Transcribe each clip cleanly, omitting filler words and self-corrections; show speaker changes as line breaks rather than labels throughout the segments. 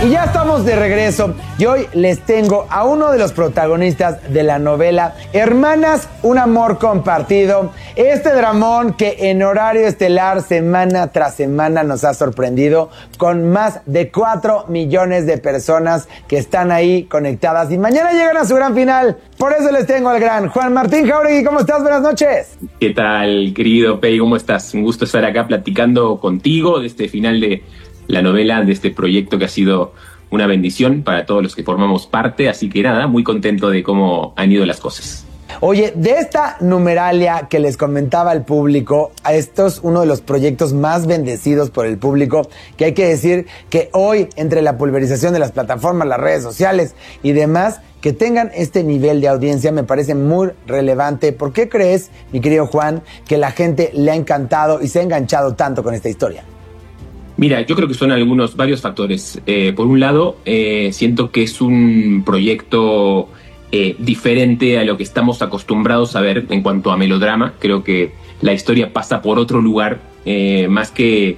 Y ya estamos de regreso y hoy les tengo a uno de los protagonistas de la novela Hermanas, un amor compartido. Este dramón que en horario estelar semana tras semana nos ha sorprendido con más de 4 millones de personas que están ahí conectadas y mañana llegan a su gran final. Por eso les tengo al gran Juan Martín Jáuregui. ¿Cómo estás? Buenas noches.
¿Qué tal, querido Pei? ¿Cómo estás? Un gusto estar acá platicando contigo de este final de la novela, de este proyecto que ha sido una bendición para todos los que formamos parte. Así que nada, muy contento de cómo han ido las cosas.
Oye, de esta numeralia que les comentaba al público, esto es uno de los proyectos más bendecidos por el público, que hay que decir que hoy, entre la pulverización de las plataformas, las redes sociales y demás, que tengan este nivel de audiencia me parece muy relevante. ¿Por qué crees, mi querido Juan, que la gente le ha encantado y se ha enganchado tanto con esta historia?
Mira, yo creo que son varios factores. Por un lado, siento que es un proyecto diferente a lo que estamos acostumbrados a ver en cuanto a melodrama. Creo que la historia pasa por otro lugar, más que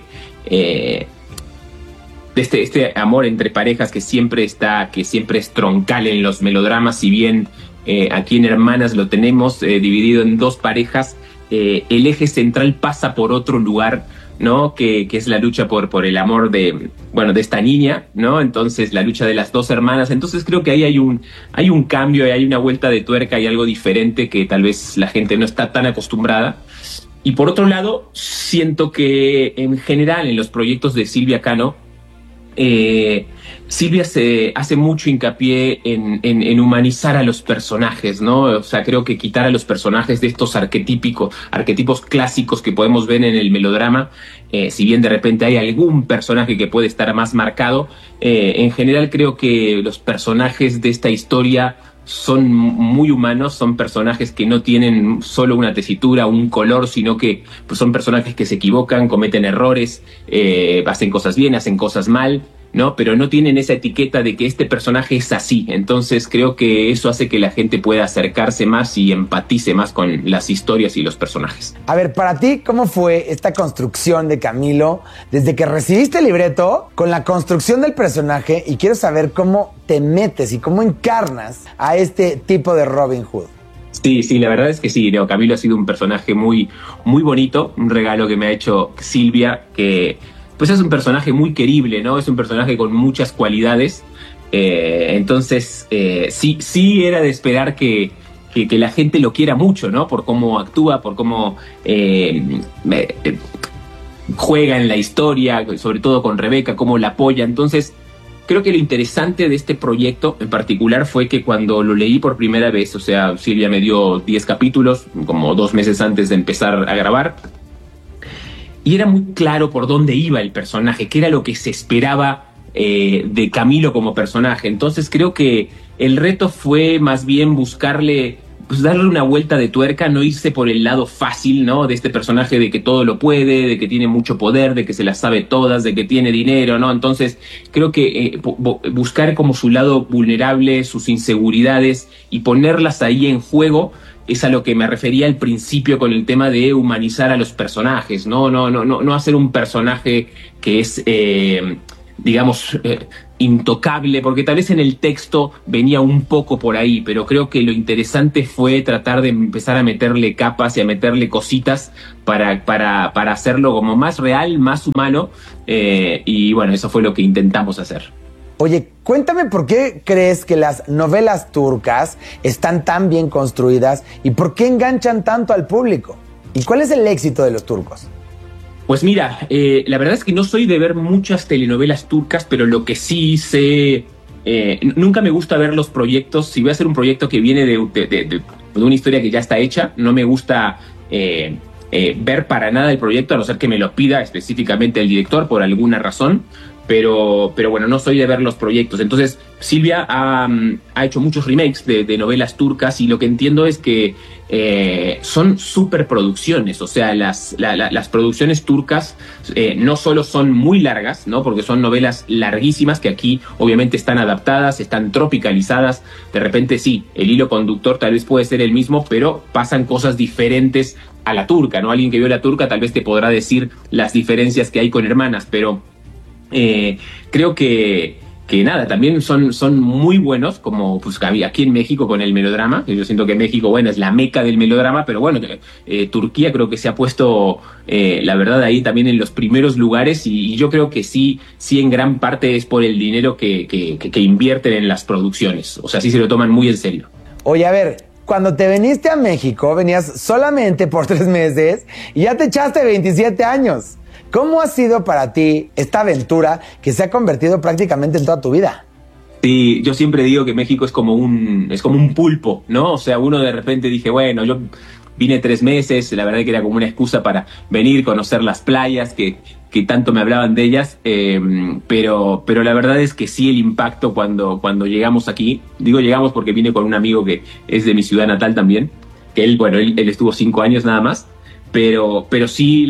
este amor entre parejas que siempre es troncal en los melodramas. Si bien aquí en Hermanas lo tenemos dividido en dos parejas, el eje central pasa por otro lugar, ¿no? Que es la lucha por el amor de esta niña, ¿no? Entonces, la lucha de las dos hermanas. Entonces, creo que ahí hay un cambio, hay una vuelta de tuerca, hay algo diferente que tal vez la gente no está tan acostumbrada. Y por otro lado, siento que en general en los proyectos de Silvia Cano, Silvia se hace mucho hincapié en humanizar a los personajes, ¿no? O sea, creo que quitar a los personajes de estos arquetipos clásicos que podemos ver en el melodrama, si bien de repente hay algún personaje que puede estar más marcado, en general creo que los personajes de esta historia son muy humanos, son personajes que no tienen solo una tesitura, un color, sino que pues, son personajes que se equivocan, cometen errores, hacen cosas bien, hacen cosas mal, ¿no? Pero no tienen esa etiqueta de que este personaje es así. Entonces creo que eso hace que la gente pueda acercarse más y empatice más con las historias y los personajes.
A ver, para ti, ¿cómo fue esta construcción de Camilo desde que recibiste el libreto con la construcción del personaje? Y quiero saber cómo te metes y cómo encarnas a este tipo de Robin Hood.
Sí, la verdad es que sí, ¿no? Camilo ha sido un personaje muy, muy bonito, un regalo que me ha hecho Silvia, que pues es un personaje muy querible, ¿no? Es un personaje con muchas cualidades. Entonces, sí era de esperar que la gente lo quiera mucho, ¿no? Por cómo actúa, por cómo juega en la historia, sobre todo con Rebeca, cómo la apoya. Entonces, creo que lo interesante de este proyecto en particular fue que cuando lo leí por primera vez, o sea, Silvia me dio 10 capítulos, como 2 meses antes de empezar a grabar, y era muy claro por dónde iba el personaje, qué era lo que se esperaba de Camilo como personaje. Entonces creo que el reto fue más bien buscarle, pues darle una vuelta de tuerca, no irse por el lado fácil, ¿no? De este personaje de que todo lo puede, de que tiene mucho poder, de que se las sabe todas, de que tiene dinero, ¿no? Entonces creo que buscar como su lado vulnerable, sus inseguridades y ponerlas ahí en juego es a lo que me refería al principio con el tema de humanizar a los personajes, no hacer un personaje que es, intocable, porque tal vez en el texto venía un poco por ahí, pero creo que lo interesante fue tratar de empezar a meterle capas y a meterle cositas para hacerlo como más real, más humano, y bueno, eso fue lo que intentamos hacer.
Oye, cuéntame por qué crees que las novelas turcas están tan bien construidas y por qué enganchan tanto al público. ¿Y cuál es el éxito de los turcos?
Pues mira, la verdad es que no soy de ver muchas telenovelas turcas, pero lo que sí sé, nunca me gusta ver los proyectos. Si voy a hacer un proyecto que viene de una historia que ya está hecha, no me gusta ver para nada el proyecto, a no ser que me lo pida específicamente el director por alguna razón. Pero bueno, no soy de ver los proyectos. Entonces, Silvia ha hecho muchos remakes de novelas turcas y lo que entiendo es que son superproducciones. O sea, las producciones turcas no solo son muy largas, ¿no? Porque son novelas larguísimas que aquí obviamente están adaptadas, están tropicalizadas. De repente sí, el hilo conductor tal vez puede ser el mismo, pero pasan cosas diferentes a la turca, ¿no? Alguien que vio la turca tal vez te podrá decir las diferencias que hay con Hermanas, pero creo que que nada, también son muy buenos, como pues aquí en México con el melodrama. Yo siento que México, bueno, es la meca del melodrama, pero bueno, Turquía creo que se ha puesto, la verdad, ahí también en los primeros lugares, y yo creo que sí en gran parte es por el dinero que invierten en las producciones. O sea, sí se lo toman muy en serio.
Oye, a ver, cuando te viniste a México, venías solamente por 3 meses y ya te echaste 27 años. ¿Cómo ha sido para ti esta aventura que se ha convertido prácticamente en toda tu vida?
Sí, yo siempre digo que México es como un pulpo, ¿no? O sea, uno de repente dije, bueno, yo vine 3 meses, la verdad que era como una excusa para venir, conocer las playas, que tanto me hablaban de ellas, pero la verdad es que sí, el impacto cuando llegamos aquí, digo llegamos porque vine con un amigo que es de mi ciudad natal también, que él estuvo 5 años nada más, pero sí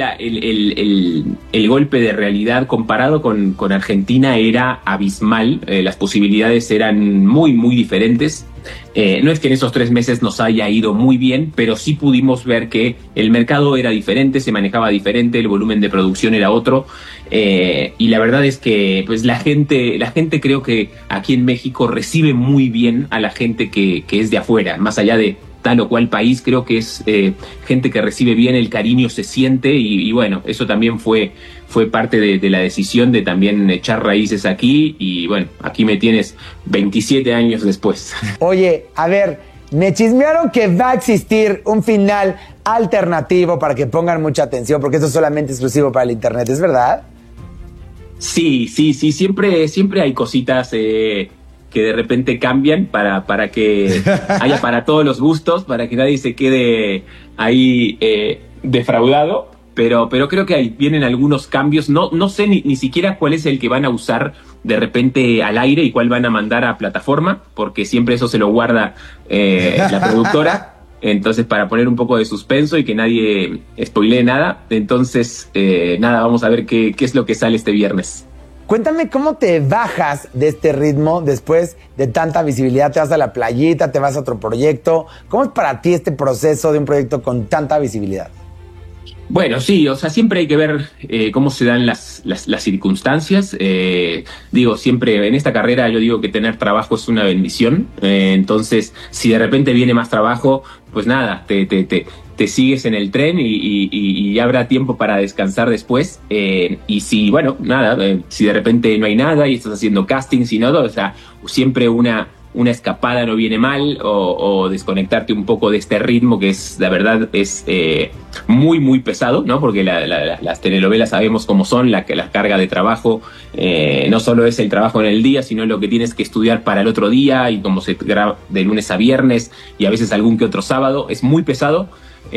el golpe de realidad comparado con Argentina era abismal. Las posibilidades eran muy, muy diferentes. No es que en esos 3 meses nos haya ido muy bien, pero sí pudimos ver que el mercado era diferente, se manejaba diferente, el volumen de producción era otro, y la verdad es que pues la gente creo que aquí en México recibe muy bien a la gente que es de afuera, más allá de tal o cual país. Creo que es gente que recibe bien, el cariño se siente, y bueno, eso también fue parte de la decisión de también echar raíces aquí, y bueno, aquí me tienes 27 años después.
Oye, a ver, me chismearon que va a existir un final alternativo para que pongan mucha atención, porque esto es solamente exclusivo para el internet, ¿es verdad?
Sí, siempre hay cositas que de repente cambian para que haya para todos los gustos, para que nadie se quede ahí defraudado, pero creo que ahí vienen algunos cambios. No sé ni siquiera cuál es el que van a usar de repente al aire y cuál van a mandar a plataforma, porque siempre eso se lo guarda la productora. Entonces, para poner un poco de suspenso y que nadie spoilee nada. Entonces, nada, vamos a ver qué es lo que sale este viernes.
Cuéntame cómo te bajas de este ritmo después de tanta visibilidad. ¿Te vas a la playita, te vas a otro proyecto? ¿Cómo es para ti este proceso de un proyecto con tanta visibilidad?
Bueno, sí, o sea, siempre hay que ver cómo se dan las circunstancias. Digo, siempre en esta carrera yo digo que tener trabajo es una bendición. Entonces, si de repente viene más trabajo, pues nada, te sigues en el tren y ya habrá tiempo para descansar después. Y si, bueno, nada, si de repente no hay nada y estás haciendo castings y no, o sea, siempre una escapada no viene mal, o desconectarte un poco de este ritmo que es, la verdad, es muy, muy pesado, ¿no? Porque las telenovelas sabemos cómo son, la carga de trabajo, no solo es el trabajo en el día, sino lo que tienes que estudiar para el otro día, y como se graba de lunes a viernes y a veces algún que otro sábado, es muy pesado.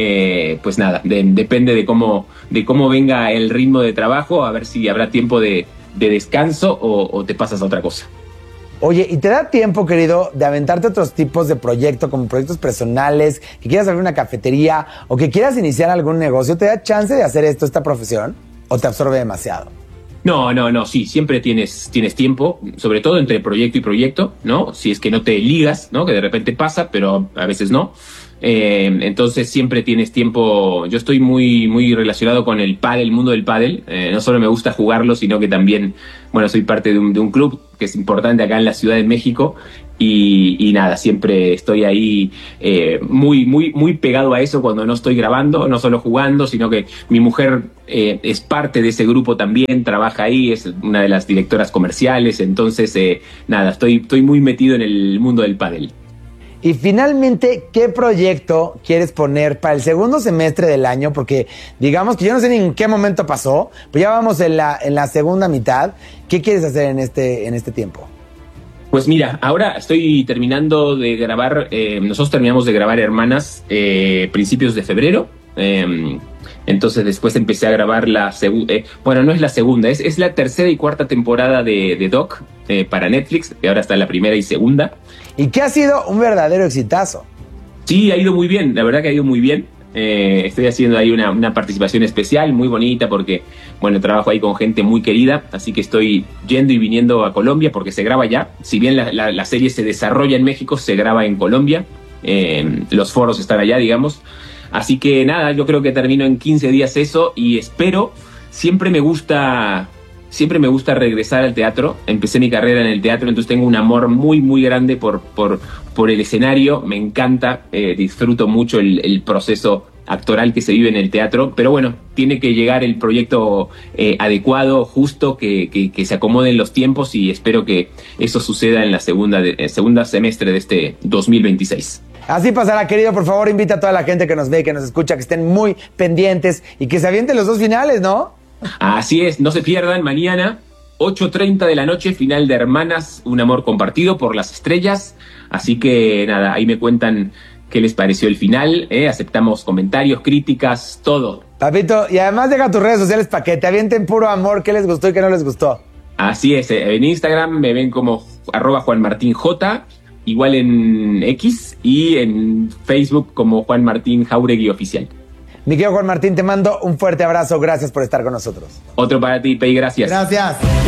Pues nada, depende de cómo venga el ritmo de trabajo, a ver si habrá tiempo de descanso o te pasas a otra cosa.
Oye, ¿y te da tiempo, querido, de aventarte otros tipos de proyectos, como proyectos personales, que quieras abrir una cafetería o que quieras iniciar algún negocio? ¿Te da chance de hacer esta profesión, o te absorbe demasiado?
No, sí, siempre tienes tiempo, sobre todo entre proyecto y proyecto, ¿no? Si es que no te ligas, ¿no? Que de repente pasa, pero a veces no. Entonces siempre tienes tiempo. Yo estoy muy, muy relacionado con el mundo del pádel. No solo me gusta jugarlo, sino que también, bueno, soy parte de un club que es importante acá en la Ciudad de México, y nada, siempre estoy ahí muy, muy, muy pegado a eso cuando no estoy grabando, no solo jugando, sino que mi mujer es parte de ese grupo también, trabaja ahí, es una de las directoras comerciales. Entonces, nada, estoy muy metido en el mundo del pádel.
Y finalmente, ¿qué proyecto quieres poner para el segundo semestre del año? Porque digamos que yo no sé ni en qué momento pasó, pues ya vamos en la segunda mitad. ¿Qué quieres hacer en este tiempo?
Pues mira, ahora estoy terminando de grabar, nosotros terminamos de grabar Hermanas principios de febrero. Entonces después empecé a grabar la segunda, bueno, no es la segunda, es la tercera y cuarta temporada de Doc para Netflix, que ahora está la primera y segunda.
Y que ha sido un verdadero exitazo.
Sí, ha ido muy bien, la verdad que ha ido muy bien. Estoy haciendo ahí una participación especial muy bonita, porque, bueno, trabajo ahí con gente muy querida, así que estoy yendo y viniendo a Colombia porque se graba ya. Si bien la serie se desarrolla en México, se graba en Colombia. Los foros están allá, digamos. Así que nada, yo creo que termino en 15 días eso, y espero, siempre me gusta siempre me gusta regresar al teatro. Empecé mi carrera en el teatro, entonces tengo un amor muy, muy grande por el escenario. Me encanta, disfruto mucho el proceso actoral que se vive en el teatro, pero bueno, tiene que llegar el proyecto adecuado, justo, que se acomoden los tiempos, y espero que eso suceda en la segunda semestre de este 2026.
Así pasará, querido. Por favor, invita a toda la gente que nos ve, que nos escucha, que estén muy pendientes y que se avienten los 2 finales, ¿no?
Así es, no se pierdan mañana, 8:30 de la noche, final de Hermanas, un amor compartido por las estrellas. Así que nada, ahí me cuentan qué les pareció el final. Aceptamos comentarios, críticas, todo.
Papito, y además deja tus redes sociales para que te avienten puro amor, qué les gustó y qué no les gustó.
Así es, en Instagram me ven como @JuanMartinJ, igual en X, y en Facebook como Juan Martín Jauregui Oficial.
Mi querido Juan Martín, te mando un fuerte abrazo. Gracias por estar con nosotros.
Otro para ti, Pei, gracias.
Gracias.